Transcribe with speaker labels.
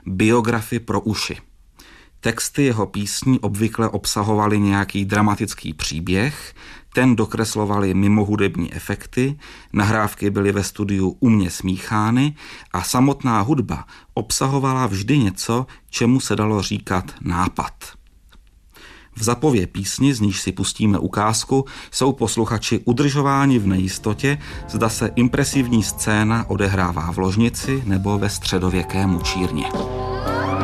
Speaker 1: biografy pro uši. Texty jeho písní obvykle obsahovaly nějaký dramatický příběh, ten dokreslovaly mimohudební efekty, nahrávky byly ve studiu umně smíchány a samotná hudba obsahovala vždy něco, čemu se dalo říkat nápad. V Zappově písni, z níž si pustíme ukázku, jsou posluchači udržováni v nejistotě, zda se impresivní scéna odehrává v ložnici nebo ve středověké mučírně.